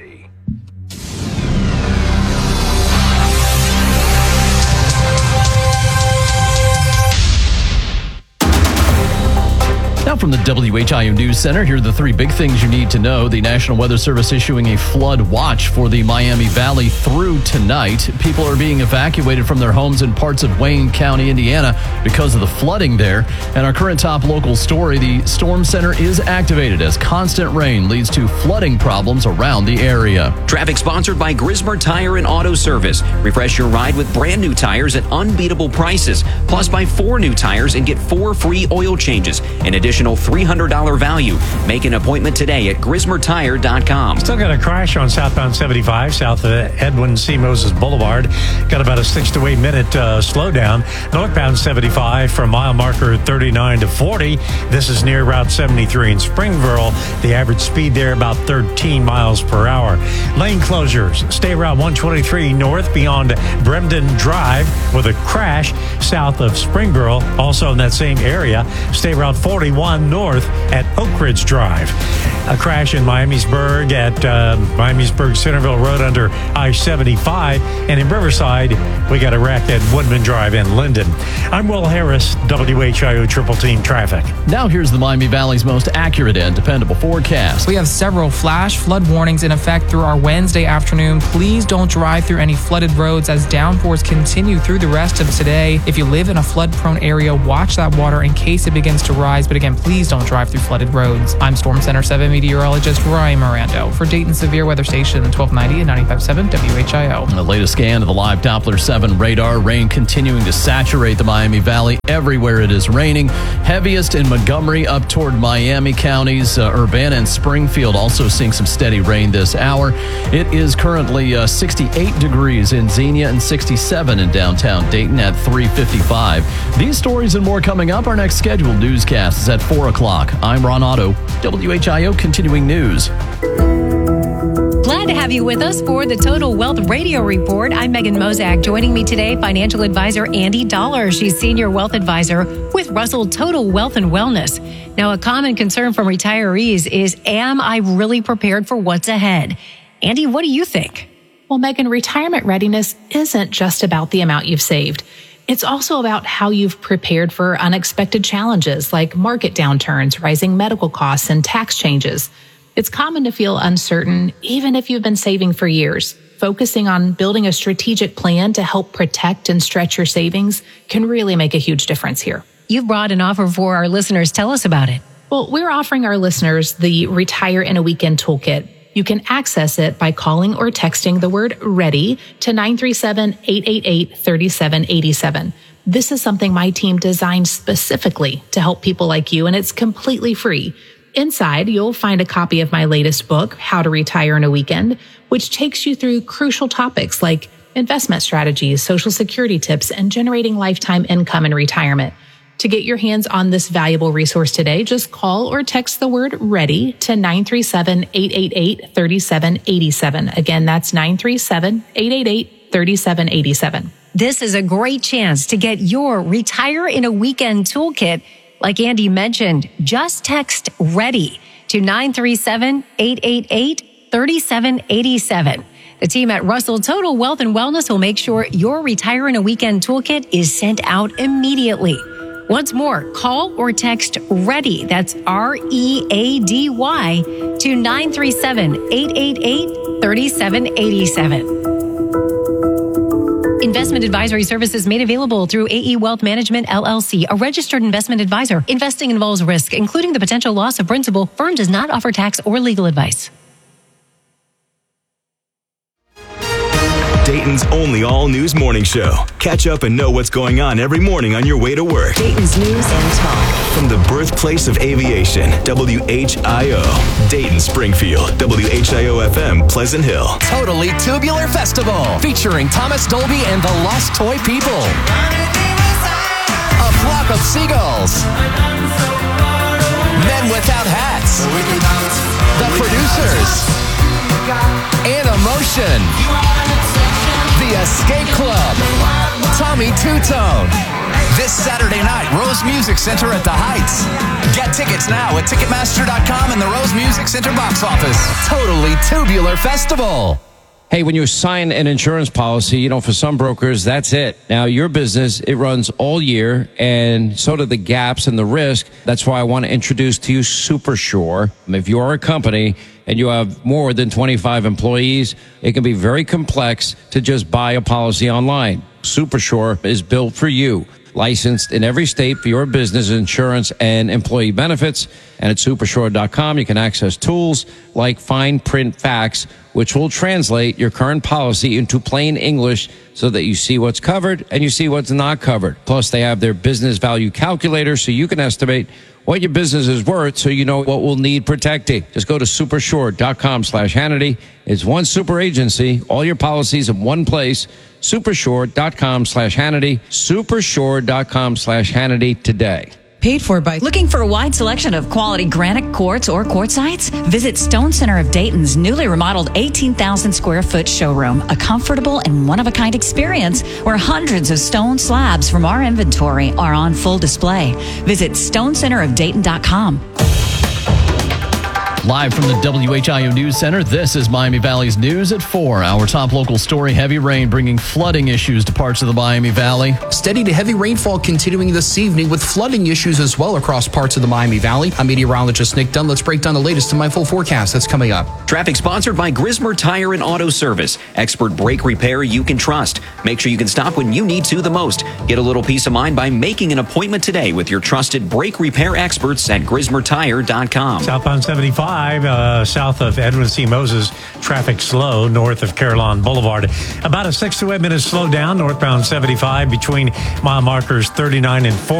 Speaker 6: Now from the WHIO News Center, here are the 3 big things you need to know. The National Weather Service issuing a flood watch for the Miami Valley through tonight. People are being evacuated from their homes in parts of Wayne County, Indiana, because of the flooding there. And our current top local story, the Storm Center is activated as constant rain leads to flooding problems around the area.
Speaker 8: Traffic sponsored by Grismer Tire and Auto Service. Refresh your ride with brand new tires at unbeatable prices. Plus, buy 4 new tires and get 4 free oil changes. In addition, additional $300 value. Make an appointment today at GrismerTire.com.
Speaker 9: Still got a crash on southbound 75 south of Edwin C. Moses Boulevard. Got about a 6 to 8 minute slowdown. Northbound 75 from mile marker 39 to 40. This is near Route 73 in Springville. The average speed there about 13 miles per hour. Lane closures. Stay Route 123 north beyond Bremden Drive with a crash south of Springboro. Also in that same area, stay Route 41 north at Oak Ridge Drive. A crash in Miamisburg at Miamisburg Centerville Road under I-75. And in Riverside, we got a wreck at Woodman Drive in Linden. I'm Will Harris, WHIO Triple Team Traffic.
Speaker 6: Now here's the Miami Valley's most accurate and dependable forecast.
Speaker 7: We have several flash flood warnings in effect through our Wednesday afternoon. Please don't drive through any flooded roads as downpours continue through the rest of today. If you live in a flood-prone area, watch that water in case it begins to rise. But again, please don't drive through flooded roads. I'm Storm Center 7 meteorologist Ryan Mirando for Dayton Severe Weather Station 1290 and 95.7 WHIO.
Speaker 6: The latest scan of the live Doppler 7 radar. Rain continuing to saturate the Miami Valley. Everywhere it is raining. Heaviest in Montgomery up toward Miami counties. Urbana and Springfield also seeing some steady rain this hour. It is currently 68 degrees in Xenia and 67 in downtown Dayton at 3:55. These stories and more coming up. Our next scheduled newscast is at 4 o'clock. I'm Ron Otto, WHIO Continuing News.
Speaker 2: Glad to have you with us for the Total Wealth Radio Report. I'm Megan Mozak. Joining me today, financial advisor Andy Dollar. She's senior wealth advisor with Russell Total Wealth and Wellness. Now, a common concern from retirees is, am I really prepared for what's ahead? Andy, what do you think?
Speaker 3: Well, Megan, retirement readiness isn't just about the amount you've saved. It's also about how you've prepared for unexpected challenges like market downturns, rising medical costs, and tax changes. It's common to feel uncertain, even if you've been saving for years. Focusing on building a strategic plan to help protect and stretch your savings can really make a huge difference here.
Speaker 2: You've brought an offer for our listeners. Tell us about it.
Speaker 3: Well, we're offering our listeners the Retire in a Weekend Toolkit. You can access it by calling or texting the word READY to 937-888-3787. This is something my team designed specifically to help people like you, and it's completely free. Inside, you'll find a copy of my latest book, How to Retire in a Weekend, which takes you through crucial topics like investment strategies, Social Security tips, and generating lifetime income in retirement. To get your hands on this valuable resource today, just call or text the word READY to 937-888-3787. Again, that's 937-888-3787.
Speaker 2: This is a great chance to get your Retire in a Weekend toolkit. Like Andy mentioned, just text READY to 937-888-3787. The team at Russell Total Wealth and Wellness will make sure your Retire in a Weekend toolkit is sent out immediately. Once more, call or text READY, that's READY, to 937-888-3787. Investment advisory services made available through AE Wealth Management, LLC, a registered investment advisor. Investing involves risk, including the potential loss of principal. Firm does not offer tax or legal advice.
Speaker 5: Dayton's only all-news morning show. Catch up and know what's going on every morning on your way to work.
Speaker 13: Dayton's News and Talk.
Speaker 5: From the birthplace of aviation, WHIO. Dayton, Springfield, WHIO-FM, Pleasant Hill.
Speaker 16: Totally Tubular Festival, featuring Thomas Dolby and the Lost Toy People. A Flock of Seagulls. Men Without Hats. The Producers. And Emotion. The Escape Club. Tommy Two-Tone. This Saturday night, Rose Music Center at the Heights. Get tickets now at Ticketmaster.com and the Rose Music Center box office. Totally Tubular Festival.
Speaker 10: Hey, when you sign an insurance policy, for some brokers, that's it. Now, your business, it runs all year, and so do the gaps and the risk. That's why I want to introduce to you SuperSure. If you are a company and you have more than 25 employees, it can be very complex to just buy a policy online. SuperSure is built for you. Licensed in every state for your business insurance and employee benefits. And at supersure.com, you can access tools like fine print facts, which will translate your current policy into plain English so that you see what's covered and you see what's not covered. Plus, they have their business value calculator so you can estimate what your business is worth so you know what will need protecting. Just go to supershort.com/Hannity. It's one super agency, all your policies in one place. Supershort.com/Hannity. Supershort.com/Hannity today.
Speaker 17: Paid for by looking for a wide selection of quality granite quartz or quartzites? Visit Stone Center of Dayton's newly remodeled 18,000 square foot showroom, a comfortable and one-of-a-kind experience where hundreds of stone slabs from our inventory are on full display. Visit stonecenterofdayton.com.
Speaker 6: Live from the WHIO News Center, this is Miami Valley's News at 4. Our top local story, heavy rain bringing flooding issues to parts of the Miami Valley.
Speaker 12: Steady to heavy rainfall continuing this evening with flooding issues as well across parts of the Miami Valley. I'm meteorologist Nick Dunn. Let's break down the latest in my full forecast. That's coming up.
Speaker 8: Traffic sponsored by Grismer Tire and Auto Service. Expert brake repair you can trust. Make sure you can stop when you need to the most. Get a little peace of mind by making an appointment today with your trusted brake repair experts at GrismerTire.com.
Speaker 9: Southbound 75. South of Edwin C. Moses, traffic slow north of Carillon Boulevard. About a 6 to 8 minute slowdown northbound 75 between mile markers 39 and 40.